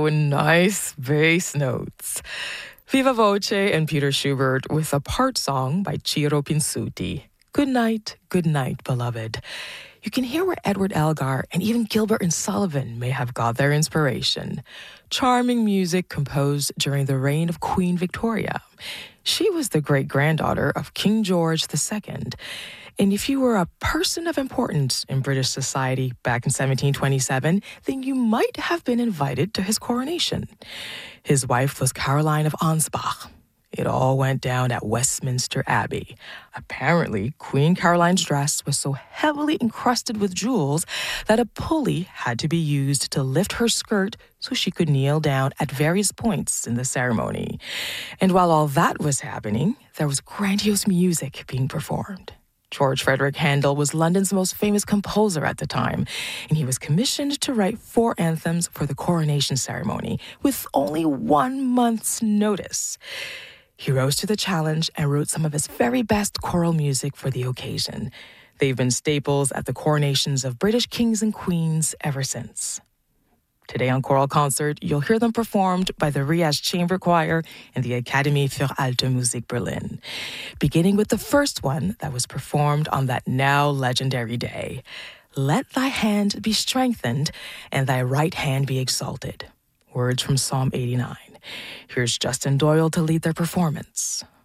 with nice bass notes. Viva Voce and Peter Schubert with a part song by Ciro Pinsuti. Good night, beloved. You can hear where Edward Elgar and even Gilbert and Sullivan may have got their inspiration. Charming music composed during the reign of Queen Victoria. She was the great-granddaughter of King George II. And if you were a person of importance in British society back in 1727, then you might have been invited to his coronation. His wife was Caroline of Ansbach. It all went down at Westminster Abbey. Apparently, Queen Caroline's dress was so heavily encrusted with jewels that a pulley had to be used to lift her skirt so she could kneel down at various points in the ceremony. And while all that was happening, there was grandiose music being performed. George Frederick Handel was London's most famous composer at the time, and he was commissioned to write 4 anthems for the coronation ceremony with only 1 month's notice. He rose to the challenge and wrote some of his very best choral music for the occasion. They've been staples at the coronations of British kings and queens ever since. Today on Choral Concert, you'll hear them performed by the Rias Chamber Choir and the Akademie für Alte Musik Berlin, beginning with the first one that was performed on that now legendary day. Let thy hand be strengthened and thy right hand be exalted. Words from Psalm 89. Here's Justin Doyle to lead their performance.